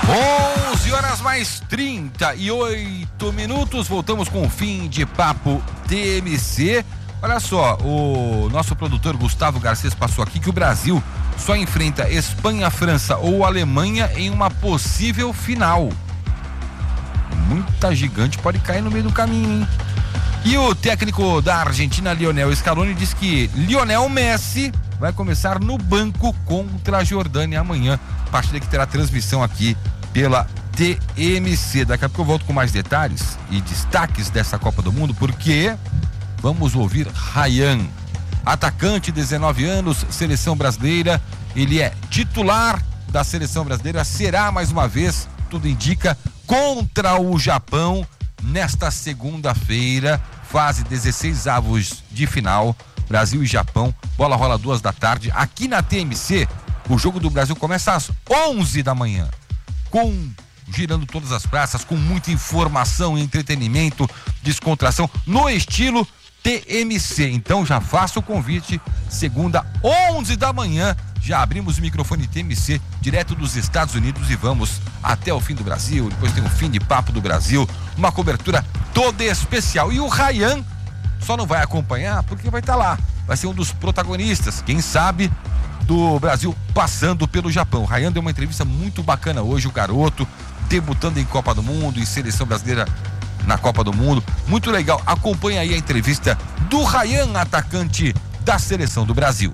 11h38. Voltamos com o fim de Papo TMC. Olha só, o nosso produtor Gustavo Garcês passou aqui que o Brasil só enfrenta Espanha, França ou Alemanha em uma possível final. Muita gigante pode cair no meio do caminho, hein? E o técnico da Argentina, Lionel Scaloni, diz que Lionel Messi vai começar no banco contra a Jordânia amanhã. Partida que terá transmissão aqui pela TMC. Daqui a pouco eu volto com mais detalhes e destaques dessa Copa do Mundo, porque vamos ouvir Ryan, atacante, 19 anos, seleção brasileira. Ele é titular da seleção brasileira, será mais uma vez, tudo indica, contra o Japão nesta segunda-feira, fase 16avos de final, Brasil e Japão. Bola rola 2h, aqui na TMC. O jogo do Brasil começa às 11 da manhã, girando todas as praças, com muita informação, entretenimento, descontração, no estilo TMC. Então já faço o convite, segunda, 11 da manhã, já abrimos o microfone TMC, direto dos Estados Unidos, e vamos até o fim do Brasil. Depois tem o fim de Papo do Brasil, uma cobertura toda especial. E o Ryan só não vai acompanhar porque vai estar lá, vai ser um dos protagonistas, quem sabe, do Brasil passando pelo Japão. O Ryan deu uma entrevista muito bacana hoje, o garoto debutando em Copa do Mundo, em seleção brasileira na Copa do Mundo, muito legal. Acompanha aí a entrevista do Ryan, atacante da seleção do Brasil.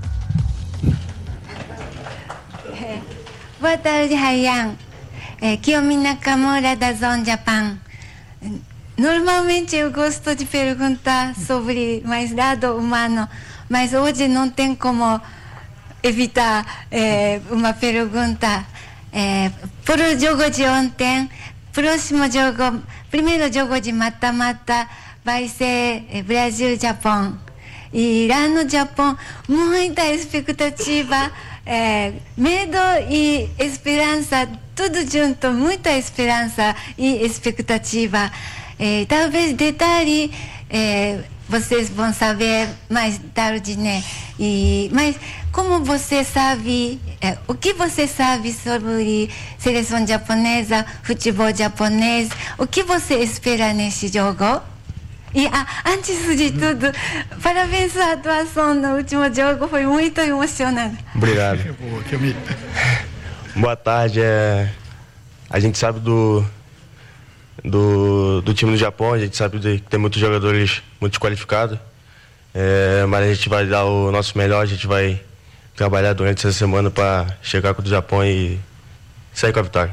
Boa tarde, Ryan. Kiyomi Nakamura da Zone Japan. Normalmente eu gosto de perguntar sobre mais lado humano, mas hoje não tem como evitar uma pergunta. Por o jogo de ontem, próximo jogo, primeiro jogo de mata-mata vai ser Brasil-Japão. E lá no Japão, muita expectativa, medo e esperança, tudo junto, muita esperança e expectativa. Talvez detalhe, vocês vão saber mais tarde, né? Mas como você sabe, o que você sabe sobre seleção japonesa, futebol japonês, o que você espera nesse jogo? E antes de tudo, parabéns à atuação no último jogo, foi muito emocionante. Obrigado. Boa tarde. A gente sabe do time do Japão, a gente sabe que tem muitos jogadores muito qualificados, mas a gente vai dar o nosso melhor, a gente vai trabalhar durante essa semana para chegar contra o Japão e sair com a vitória.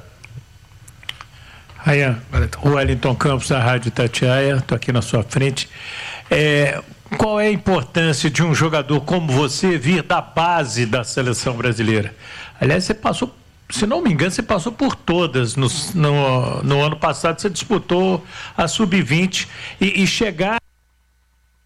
Ryan, o Wellington Campos, da Rádio Itatiaia, estou aqui na sua frente. Qual é a importância de um jogador como você vir da base da seleção brasileira? Aliás, você passou, se não me engano, você passou por todas. No ano passado você disputou a Sub-20 e chegar